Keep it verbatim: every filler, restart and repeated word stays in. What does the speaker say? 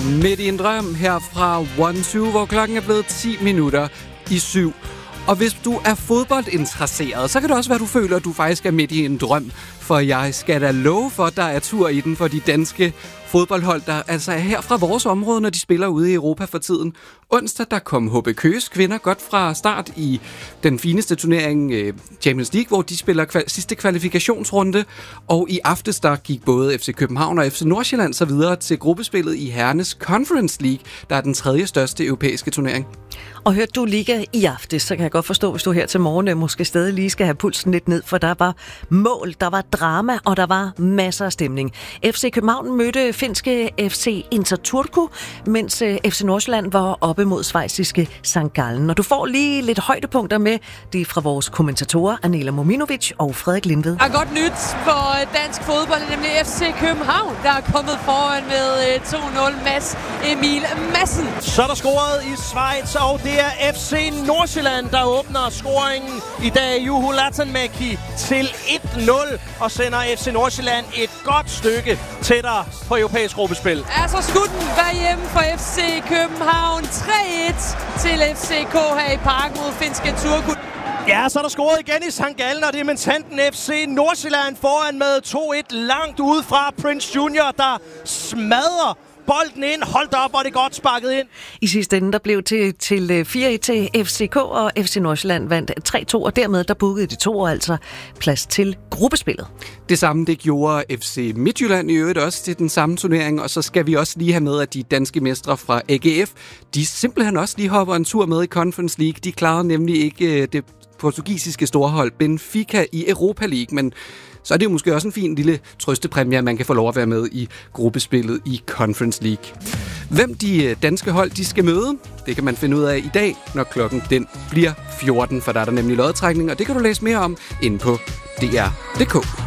Midt i en drøm her fra one two, hvor klokken er blevet ti minutter i syv. Og hvis du er fodboldinteresseret, så kan det også være, at du føler, at du faktisk er midt i en drøm. For jeg skal da love for, at der er tur i den for de danske fodboldhold, der altså er her fra vores område, når de spiller ude i Europa for tiden. Onsdag der kom H B Køges kvinder godt fra start i den fineste turnering Champions League, hvor de spiller kval- sidste kvalifikationsrunde. Og i aftes der gik både F C København og F C Nordsjælland så videre til gruppespillet i herrenes Conference League, der er den tredje største europæiske turnering. Og hørte du Liga i aftes, så kan jeg godt forstå, hvis du her til morgen måske stadig lige skal have pulsen lidt ned, for der var mål, der var drama, og der var masser af stemning. F C København mødte finske F C Inter Turku, mens F C Nordsjælland var oppe mod schweiziske Sankt Gallen. Og du får lige lidt højdepunkter med, det er fra vores kommentatorer Anela Mominovic og Frederik Lindved. Og godt nyt for dansk fodbold, nemlig F C København, der er kommet foran med to nul. Mads Emil Madsen. Så er der scoret i Schweiz, og det er F C Nordsjælland, der åbner scoringen i dag. Juho Latanmäki til et nul og sender F C Nordsjælland et godt stykke tættere på europæisk gruppespil. Er så skudden hjemme for F C København. tre et til F C K her i parken mod finske Turku. Ja, så er der scoret igen i Sankt Gallen, og det er mentanten F C Nordsjælland foran med to et langt ude fra Prince Junior, der smadrer bolden ind. Hold da op, hvor det godt sparket ind. I sidste ende der blev til, til fire et til F C K, og F C Nordsjælland vandt tre to, og dermed der bookede de to altså plads til gruppespillet. Det samme det gjorde F C Midtjylland i øvrigt også til den samme turnering, og så skal vi også lige have med, at de danske mestre fra A G F, de simpelthen også lige hopper en tur med i Conference League. De klarede nemlig ikke det portugisiske storhold Benfica i Europa League, men så er det jo måske også en fin lille trøstepræmie, at man kan få lov at være med i gruppespillet i Conference League. Hvem de danske hold de skal møde, det kan man finde ud af i dag, når klokken den bliver fjorten, for der er der nemlig lodtrækning, og det kan du læse mere om inde på D R punktum d k.